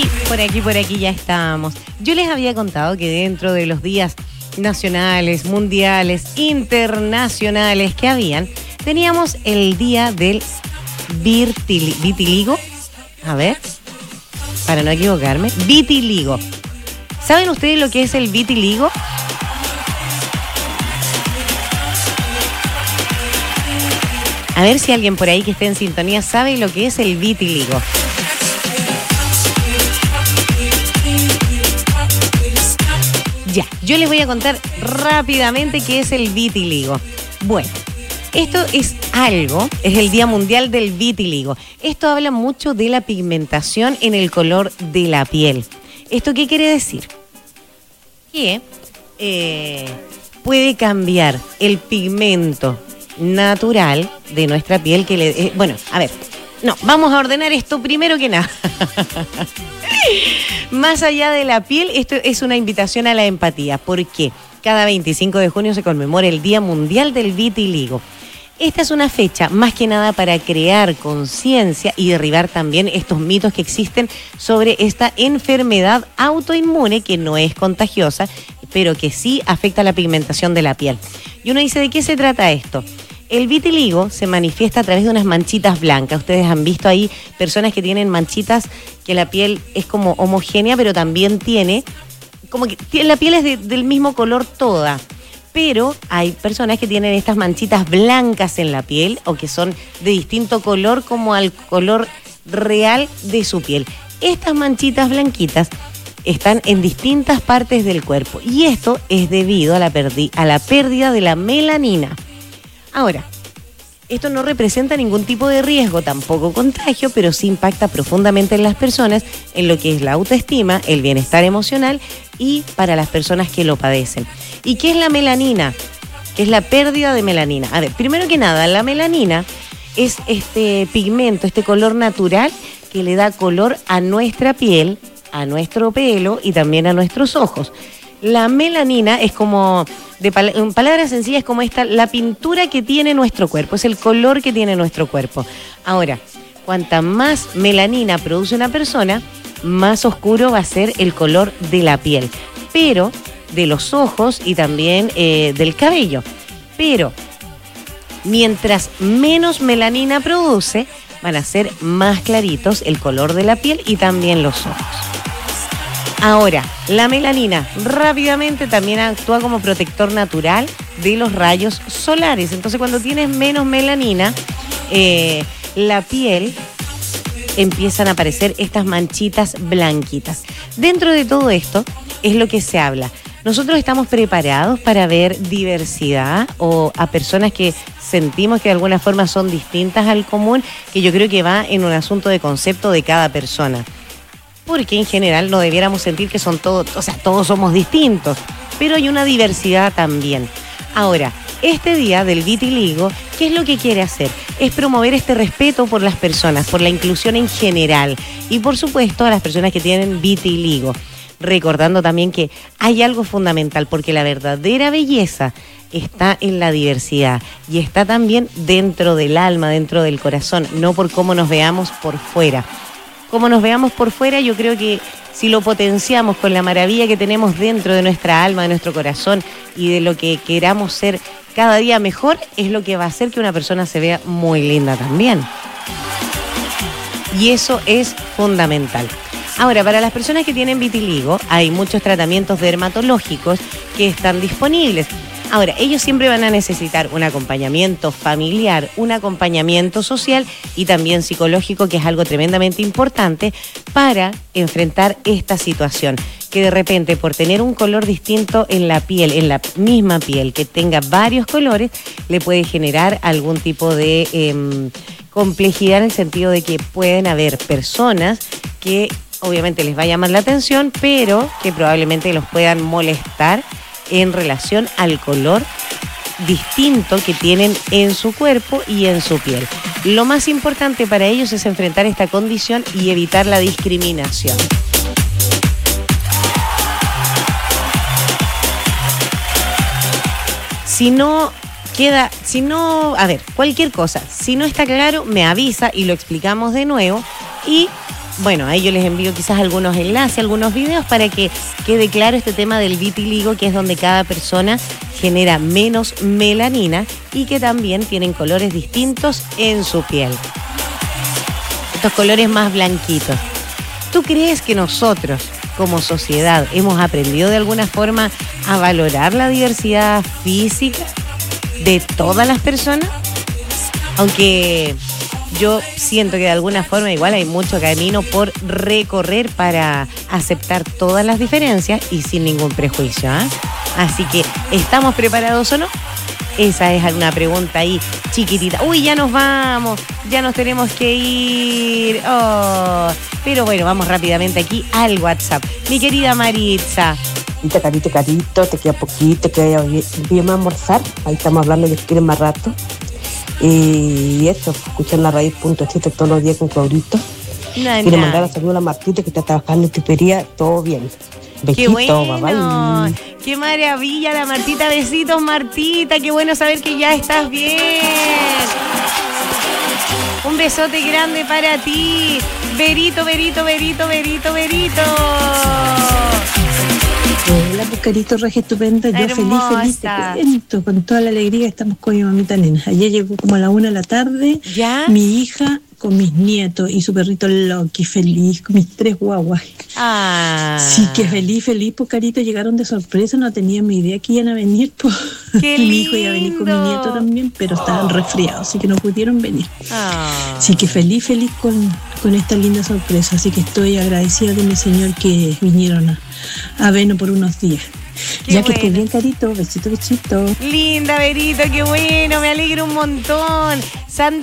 Por aquí ya estamos. Yo les había contado que dentro de los días nacionales, mundiales, internacionales que habían, teníamos el día del vitiligo. A ver, para no equivocarme. Vitiligo. ¿Saben ustedes lo que es el vitiligo? A ver si alguien por ahí que esté en sintonía sabe lo que es el vitiligo. Ya, yo les voy a contar rápidamente qué es el vitiligo. Bueno, esto es el Día Mundial del Vitiligo. Esto habla mucho de la pigmentación en el color de la piel. ¿Esto qué quiere decir? Que puede cambiar el pigmento natural de nuestra piel vamos a ordenar esto primero que nada. Más allá de la piel, esto es una invitación a la empatía, porque cada 25 de junio se conmemora el Día Mundial del Vitiligo. Esta es una fecha más que nada para crear conciencia y derribar también estos mitos que existen sobre esta enfermedad autoinmune que no es contagiosa, pero que sí afecta la pigmentación de la piel. Y uno dice, ¿de qué se trata esto? El vitiligo se manifiesta a través de unas manchitas blancas. Ustedes han visto ahí personas que tienen manchitas, que la piel es como homogénea, pero también tiene, como que la piel es del mismo color toda. Pero hay personas que tienen estas manchitas blancas en la piel o que son de distinto color como al color real de su piel. Estas manchitas blanquitas están en distintas partes del cuerpo y esto es debido a la pérdida de la melanina. Ahora, esto no representa ningún tipo de riesgo, tampoco contagio, pero sí impacta profundamente en las personas, en lo que es la autoestima, el bienestar emocional y para las personas que lo padecen. ¿Y qué es la melanina? ¿Qué es la pérdida de melanina? A ver, primero que nada, la melanina es este pigmento, este color natural que le da color a nuestra piel, a nuestro pelo y también a nuestros ojos. La melanina es como, en palabras sencillas, es como la pintura que tiene nuestro cuerpo, es el color que tiene nuestro cuerpo. Ahora, cuanta más melanina produce una persona, más oscuro va a ser el color de la piel, pero de los ojos y también del cabello. Pero mientras menos melanina produce, van a ser más claritos el color de la piel y también los ojos. Ahora, la melanina rápidamente también actúa como protector natural de los rayos solares. Entonces, cuando tienes menos melanina, la piel empiezan a aparecer estas manchitas blanquitas. Dentro de todo esto es lo que se habla. Nosotros estamos preparados para ver diversidad o a personas que sentimos que de alguna forma son distintas al común, que yo creo que va en un asunto de concepto de cada persona. Porque en general no debiéramos sentir que son todos somos distintos, pero hay una diversidad también. Ahora, este día del vitiligo, ¿qué es lo que quiere hacer? Es promover este respeto por las personas, por la inclusión en general y por supuesto a las personas que tienen vitiligo. Recordando también que hay algo fundamental, porque la verdadera belleza está en la diversidad y está también dentro del alma, dentro del corazón, no por cómo nos veamos por fuera. Como nos veamos por fuera, yo creo que si lo potenciamos con la maravilla que tenemos dentro de nuestra alma, de nuestro corazón y de lo que queramos ser cada día mejor, es lo que va a hacer que una persona se vea muy linda también. Y eso es fundamental. Ahora, para las personas que tienen vitiligo, hay muchos tratamientos dermatológicos que están disponibles. Ahora, ellos siempre van a necesitar un acompañamiento familiar, un acompañamiento social y también psicológico, que es algo tremendamente importante para enfrentar esta situación. Que de repente, por tener un color distinto en la piel, en la misma piel, que tenga varios colores, le puede generar algún tipo de complejidad en el sentido de que pueden haber personas que obviamente les va a llamar la atención, pero que probablemente los puedan molestar en relación al color distinto que tienen en su cuerpo y en su piel. Lo más importante para ellos es enfrentar esta condición y evitar la discriminación. Cualquier cosa, si no está claro, me avisa y lo explicamos de nuevo y bueno, ahí yo les envío quizás algunos enlaces, algunos videos para que quede claro este tema del vitiligo, que es donde cada persona genera menos melanina y que también tienen colores distintos en su piel. Estos colores más blanquitos. ¿Tú crees que nosotros, como sociedad, hemos aprendido de alguna forma a valorar la diversidad física de todas las personas? Aunque yo siento que de alguna forma igual hay mucho camino por recorrer para aceptar todas las diferencias y sin ningún prejuicio, ¿eh? Así que, ¿estamos preparados o no? Esa es una pregunta ahí chiquitita. Uy, ya nos vamos, ya nos tenemos que ir. Oh, pero bueno, vamos rápidamente aquí al WhatsApp. Mi querida Maritza. Carito, te queda poquito, que voy a almorzar. Ahí estamos hablando de que quieren más rato. Y eso, escuchan la raíz.7 todos los días con Claudito. Quiero mandar a saludar a Martita que está trabajando en tupería, todo bien. Besitos, qué bueno, bye. Qué maravilla la Martita, besitos Martita, qué bueno saber que ya estás bien. Un besote grande para ti, Berito. Hola, pues Carito, regia estupenda. Yo Hermosa. feliz, te cuento, con toda la alegría que estamos con mi mamita nena. Ayer llegó como a la 1 de la tarde, ¿ya? Mi hija con mis nietos y su perrito Loki, feliz, con mis 3 guaguas. Ah. Sí, que feliz, pues Carito, llegaron de sorpresa, no tenía ni idea que iban a venir, pues. ¡Qué Mi hijo iba a venir con mi nieto también, pero estaban resfriados, así que no pudieron venir. Así que feliz con esta linda sorpresa, así que estoy agradecida de mi señor que vinieron a vernos por unos días. Qué ya que bueno. estés bien, Carito, besito. Linda, Berito, qué bueno, me alegro un montón.